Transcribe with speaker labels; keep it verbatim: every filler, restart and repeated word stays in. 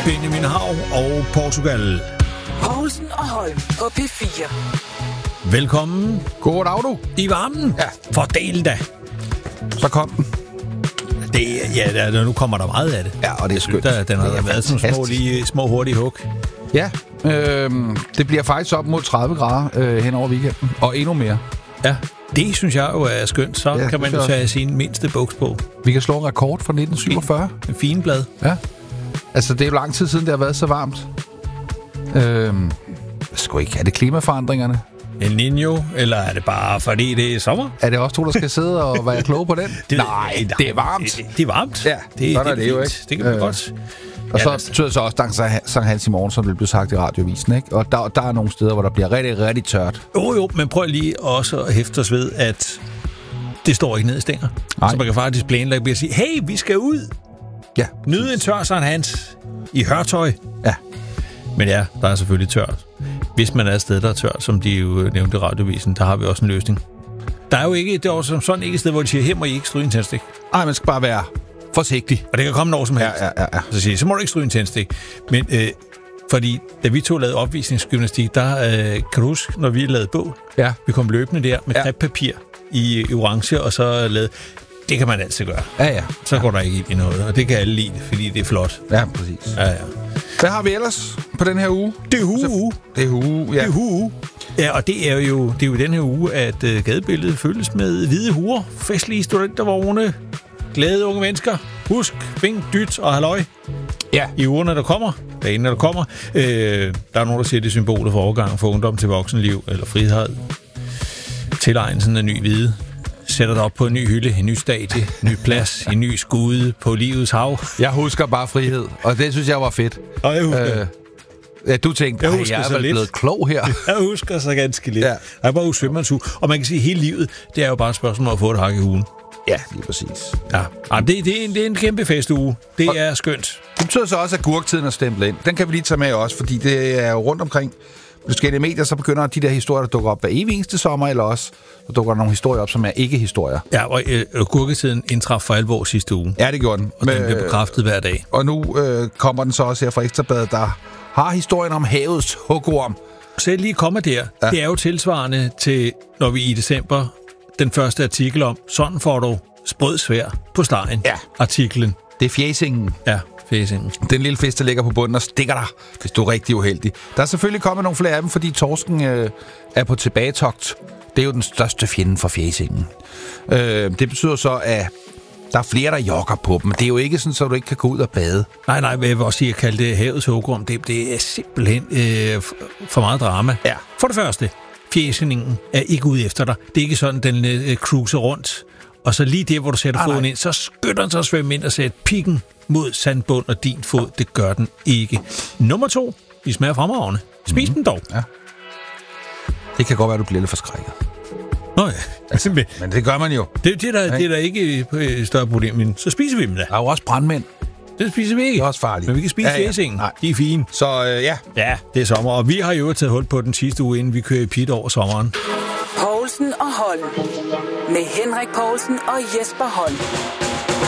Speaker 1: Benjamin Hav og Portugal.
Speaker 2: Poulsen og Holm på P fire.
Speaker 1: Velkommen.
Speaker 3: God dag, du.
Speaker 1: I varmen.
Speaker 3: Ja.
Speaker 1: Fordel da.
Speaker 3: Så kom den.
Speaker 1: Det, ja, der, nu kommer der meget af det.
Speaker 3: Ja, og det er skønt.
Speaker 1: Der, den har
Speaker 3: det er
Speaker 1: været sådan små, lige, små hurtige hug.
Speaker 3: Ja, øh, det bliver faktisk op mod tredive grader øh, hen over weekenden. Og endnu mere.
Speaker 1: Ja, det synes jeg jo er skønt. Så
Speaker 3: ja,
Speaker 1: kan man jo tage sin mindste buks på.
Speaker 3: Vi kan slå en rekord fra nitten syvogfyrre.
Speaker 1: En fin blad.
Speaker 3: Ja. Altså, det er jo lang tid siden, det har været så varmt. Øh, sgu ikke. Er det klimaforandringerne?
Speaker 1: El Niño, eller er det bare fordi det er sommer?
Speaker 3: Er det også to, der skal sidde og være kloge på den?
Speaker 1: det,
Speaker 3: nej, det er varmt.
Speaker 1: Det, det er varmt.
Speaker 3: Ja,
Speaker 1: det,
Speaker 3: sådan
Speaker 1: det
Speaker 3: er det jo ikke.
Speaker 1: Det kan man øh, godt.
Speaker 3: Og så
Speaker 1: ja,
Speaker 3: betyder det så også Sankt Sankt Hans i morgen, som det blev sagt i radiovisen, ikke? Og der, der er nogle steder, hvor der bliver rigtig, rigtig tørt.
Speaker 1: Jo, jo, men prøv lige også at hæfte os ved, at det står ikke ned i stænger. Nej. Så man kan faktisk planlægge og sige, hey, vi skal ud.
Speaker 3: Ja.
Speaker 1: Nyde en tør Sankt Hans i hørtøj.
Speaker 3: Ja.
Speaker 1: Men ja, der er selvfølgelig tørt. Hvis man er et sted, der er tørt, som de jo nævnte i radiovisen, der har vi også en løsning. Der er jo ikke, det er jo som sådan ikke et sted, hvor de siger, her må I ikke stryge en tændstik.
Speaker 3: Nej, man skal bare være forsigtig.
Speaker 1: Og det kan komme når som helst.
Speaker 3: Ja, ja, ja.
Speaker 1: Så siger de, så må du ikke stryge en tændstik. Men øh, fordi, da vi to lavede opvisningsgymnastik, der øh, kan du huske, når vi lavede bog,
Speaker 3: ja.
Speaker 1: vi kom løbende der med
Speaker 3: ja.
Speaker 1: kreppapir i, i orange, og så lavede, det kan man altid gøre.
Speaker 3: Ja, ja.
Speaker 1: Så ja. går der ikke i noget, og det kan alle lide, fordi det er flot.
Speaker 3: Ja, præcis.
Speaker 1: Ja, ja.
Speaker 3: Hvad har vi ellers på den her uge?
Speaker 1: Det er uge.
Speaker 3: Det er uge, ja.
Speaker 1: Det er uge. Ja, og det er jo, det er jo den her uge, at uh, gadebilledet fyldes med hvide huer, festlige studentervogne, glade unge mennesker. Husk, vink, dyt og halløj.
Speaker 3: Ja.
Speaker 1: I ugerne, der kommer, dagen, der kommer. Øh, der er nogen, der siger, det er symboler for overgang fra ungdom til voksenliv, eller frihed. Tilegnelsen af ny hvide. Sætter dig op på en ny hylde, en ny stadie, en ny plads, en ny skude på livets hav.
Speaker 3: Jeg husker bare frihed, og det synes jeg var fedt.
Speaker 1: Og jeg husker. Øh,
Speaker 3: ja, du tænkte, jeg, jeg er vel blevet klog her.
Speaker 1: Jeg husker så ganske lidt.
Speaker 3: Ja.
Speaker 1: Jeg er bare usvømmershue. Og man kan sige, at hele livet, det er jo bare et spørgsmål om at få et hak i ugen.
Speaker 3: Ja, lige præcis.
Speaker 1: Ja, Jamen, det, det, er en, det er en kæmpe festuge. Det og er skønt.
Speaker 3: Det betyder så også, at gurktiden er stemplet ind. Den kan vi lige tage med også, fordi det er jo rundt omkring forskellige medier, så begynder de der historier, der dukker op hver evig eneste sommer, eller også så dukker der nogle historier op, som er ikke-historier.
Speaker 1: Ja, og øh, gurketiden indtraf for alvor sidste uge.
Speaker 3: Ja, det gjorde den.
Speaker 1: Og den bliver bekræftet hver dag.
Speaker 3: Og nu øh, kommer den så også her fra Ekstrabladet, der har historien om havets hugorm.
Speaker 1: Så lige kommer der. Ja. Det er jo tilsvarende til, når vi i december, den første artikel om, sådan får du sprød svær på stegen.
Speaker 3: Ja.
Speaker 1: Artiklen.
Speaker 3: Det er fjæsingen.
Speaker 1: Ja, fjæsingen.
Speaker 3: Den lille fisk, der ligger på bunden og stikker dig, hvis du er rigtig uheldig. Der er selvfølgelig kommet nogle flere af dem, fordi torsken øh, er på tilbagetogt. Det er jo den største fjende for fjæsingen. Øh, det betyder så, at der er flere, der jogger på dem. Men det er jo ikke sådan, så du ikke kan gå ud og bade.
Speaker 1: Nej, nej, jeg vil også sige, at kalde det havets hugorm. Det, det er simpelthen øh, for meget drama.
Speaker 3: Ja.
Speaker 1: For det første, fjæsningen er ikke ude efter dig. Det er ikke sådan, den øh, cruiser rundt. Og så lige der, hvor du sætter ah, foden ind, så skynder den sig at svømme ind og sætte pikken mod sandbund og din fod. Det gør den ikke. Nummer to, de smager fremragende. Spis mm-hmm. den dog.
Speaker 3: Ja. Det kan godt være, du bliver lidt forskrækket.
Speaker 1: Nå ja.
Speaker 3: Altså, men, men det gør man jo.
Speaker 1: Det, det, er, der, det er der ikke et større problem, men så spiser vi dem da.
Speaker 3: Der er jo også brandmænd.
Speaker 1: Det spiser vi ikke.
Speaker 3: Det er også farligt.
Speaker 1: Men vi kan spise
Speaker 3: ja, ja.
Speaker 1: fjæsingen. Nej. De er fine.
Speaker 3: Så øh, ja.
Speaker 1: Ja, det er sommer. Og vi har jo taget hul på den sidste uge, inden vi kører i pit over sommeren.
Speaker 2: Poulsen og Holm. Med Henrik Poulsen og Jesper Holm.